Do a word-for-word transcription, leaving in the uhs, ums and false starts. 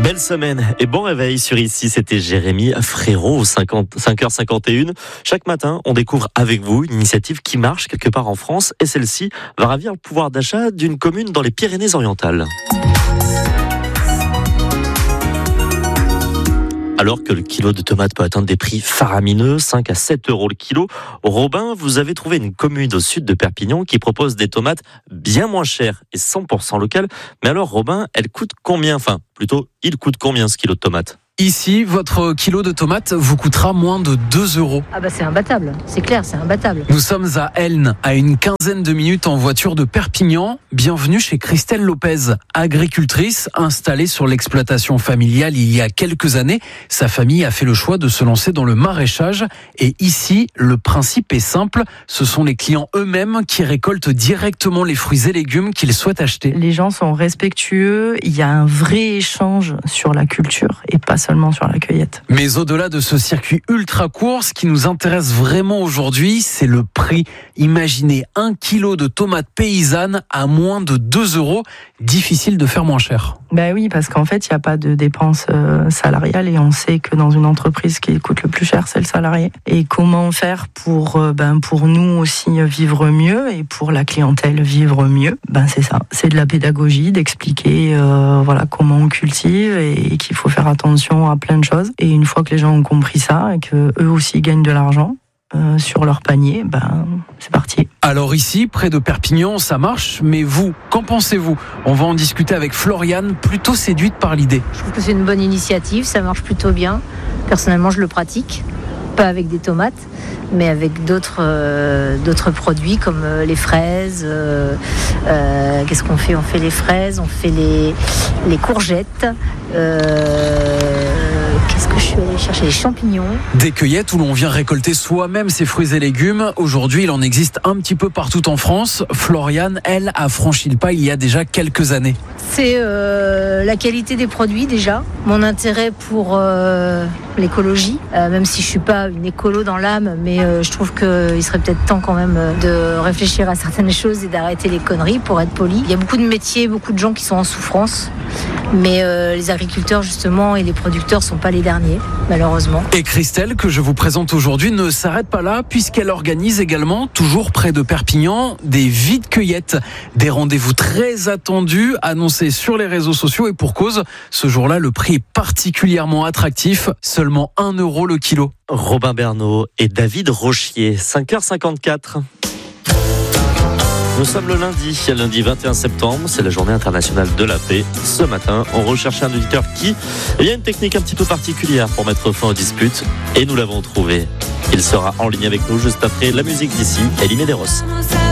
Belle semaine et bon réveil sur Ici, c'était Jérémy Frérot, cinq heures cinquante et une. Chaque matin, on découvre avec vous une initiative qui marche quelque part en France et celle-ci va ravir le pouvoir d'achat d'une commune dans les Pyrénées-Orientales. Alors que le kilo de tomates peut atteindre des prix faramineux, cinq à sept euros le kilo, Robin, vous avez trouvé une commune au sud de Perpignan qui propose des tomates bien moins chères et cent pour cent locales. Mais alors Robin, elle coûte combien ? Enfin, plutôt, il coûte combien ce kilo de tomates ? Ici, votre kilo de tomates vous coûtera moins de deux euros. Ah bah c'est imbattable, c'est clair, c'est imbattable. Nous sommes à Elne, à une quinzaine de minutes en voiture de Perpignan. Bienvenue chez Christelle Lopez, agricultrice installée sur l'exploitation familiale il y a quelques années. Sa famille a fait le choix de se lancer dans le maraîchage. Et ici, le principe est simple, ce sont les clients eux-mêmes qui récoltent directement les fruits et légumes qu'ils souhaitent acheter. Les gens sont respectueux, il y a un vrai échange sur la culture et pas seulement sur la cueillette. Mais au-delà de ce circuit ultra court, ce qui nous intéresse vraiment aujourd'hui, c'est le prix. Imaginez un kilo de tomates paysannes à moins de deux euros. Difficile de faire moins cher. Ben oui, parce qu'en fait, il n'y a pas de dépenses euh, salariales et on sait que dans une entreprise, ce qui coûte le plus cher, c'est le salarié. Et comment faire pour, euh, ben, pour nous aussi vivre mieux et pour la clientèle vivre mieux ? Ben c'est ça, c'est de la pédagogie, d'expliquer euh, voilà, comment on cultive et qu'il faut faire attention à plein de choses. Et une fois que les gens ont compris ça et qu'eux aussi gagnent de l'argent euh, sur leur panier, ben c'est parti. Alors ici, près de Perpignan, ça marche, mais vous, qu'en pensez-vous ? On va en discuter avec Floriane, plutôt séduite par l'idée. Je trouve que c'est une bonne initiative, ça marche plutôt bien. Personnellement, je le pratique, pas avec des tomates, mais avec d'autres, euh, d'autres produits comme euh, les fraises. Euh, euh, qu'est-ce qu'on fait ? On fait les fraises, on fait les, les courgettes. Euh, qu'est-ce que je suis allée chercher ? Les champignons. Des cueillettes où l'on vient récolter soi-même ses fruits et légumes. Aujourd'hui, il en existe un petit peu partout en France. Floriane, elle, a franchi le pas il y a déjà quelques années. C'est euh, la qualité des produits déjà, mon intérêt pour euh, l'écologie, euh, même si je suis pas une écolo dans l'âme, mais euh, je trouve qu'il serait peut-être temps quand même de réfléchir à certaines choses et d'arrêter les conneries pour être poli. Il y a beaucoup de métiers, beaucoup de gens qui sont en souffrance, mais euh, les agriculteurs justement et les producteurs sont pas les derniers, malheureusement. Et Christelle, que je vous présente aujourd'hui, ne s'arrête pas là puisqu'elle organise également, toujours près de Perpignan, des vide-cueillettes. Des rendez-vous très attendus, annoncés sur les réseaux sociaux et pour cause, ce jour-là, le prix est particulièrement attractif, seulement un euro le kilo. Robin Bernot et David Rochier, cinq heures cinquante-quatre. Nous sommes le lundi, lundi vingt et un septembre, c'est la journée internationale de la paix. Ce matin, on recherchait un auditeur qui... Il y a une technique un petit peu particulière pour mettre fin aux disputes et nous l'avons trouvé. Il sera en ligne avec nous juste après la musique d'ici, Elie Medeiros.